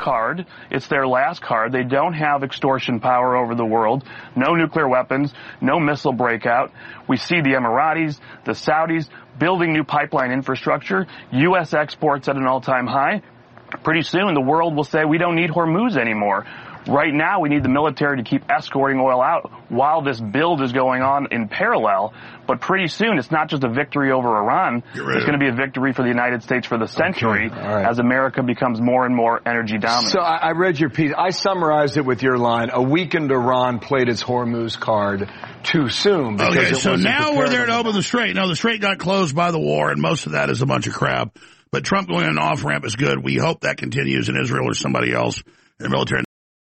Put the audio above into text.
card. It's their last card. They don't have extortion power over the world. No nuclear weapons. No missile breakout. We see the Emiratis, the Saudis building new pipeline infrastructure. U.S. exports at an all-time high. Pretty soon, the world will say we don't need Hormuz anymore. Right now, we need the military to keep escorting oil out while this build is going on in parallel. But pretty soon, it's not just a victory over Iran. It's going to be a victory for the United States for the century as America becomes more and more energy dominant. So I read your piece. I summarized it with your line, a weakened Iran played its Hormuz card too soon. Okay, so now we're there to open the strait. No, the strait got closed by the war, and most of that is a bunch of crap. But Trump going on an off-ramp is good. We hope that continues in Israel or somebody else in the military.